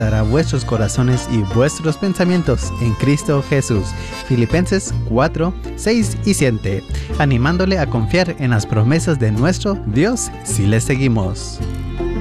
dará vuestros corazones y vuestros pensamientos en Cristo Jesús. Filipenses 4, 6 y 7, animándole a confiar en las promesas de nuestro Dios si le seguimos.